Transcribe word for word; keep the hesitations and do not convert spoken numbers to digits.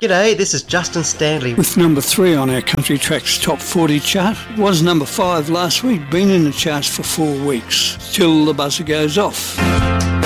G'day, this is Justin Stanley. With number three on our Country Tracks Top forty chart. Was number five last week, been in the charts for four weeks. Till the buzzer goes off.